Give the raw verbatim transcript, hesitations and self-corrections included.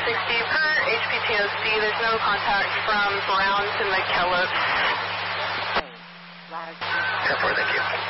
sixty per H P T O C. There's no contact from Brown to McKillop. ten four, thank you.